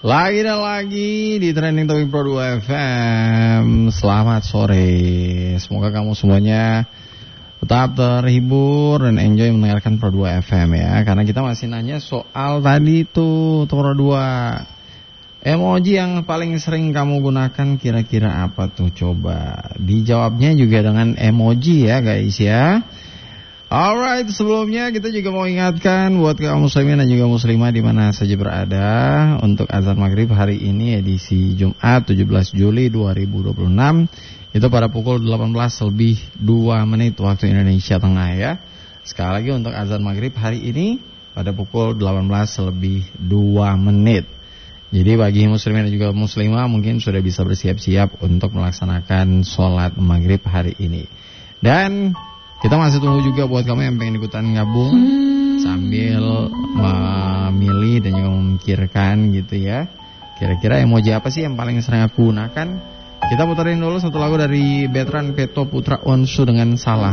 Lagi dan lagi di Trending Topic Pro 2 FM. Selamat sore. Semoga kamu semuanya tetap terhibur dan enjoy mendengarkan Pro 2 FM ya. Karena kita masih nanya soal tadi tuh Pro 2. Emoji yang paling sering kamu gunakan kira-kira apa tuh? Coba dijawabnya juga dengan emoji ya guys ya. Alright, sebelumnya kita juga mau ingatkan buat kaum muslimin dan juga muslimah di mana saja berada untuk azan maghrib hari ini edisi Jumat 17 Juli 2026 itu pada pukul 18 lebih 2 menit waktu Indonesia Tengah ya. Sekali lagi untuk azan maghrib hari ini pada pukul 18 lebih 2 menit. Jadi bagi muslimin dan juga muslimah mungkin sudah bisa bersiap-siap untuk melaksanakan sholat maghrib hari ini. Dan kita masih tunggu juga buat kamu yang pengen ikutan gabung sambil memilih dan juga memikirkan gitu ya. Kira-kira emoji apa sih yang paling sering aku gunakan? Kita puterin dulu satu lagu dari Betran Peto Putra Onsu dengan Salah.